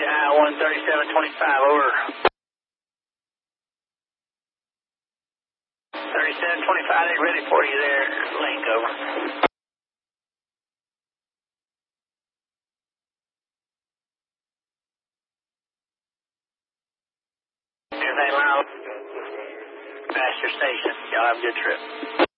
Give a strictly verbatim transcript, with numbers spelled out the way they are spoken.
I one thirty-seven twenty-five, over. thirty-seven twenty-five, they ready for you there, Link, over. Everything loud. Past your station. Y'all have a good trip.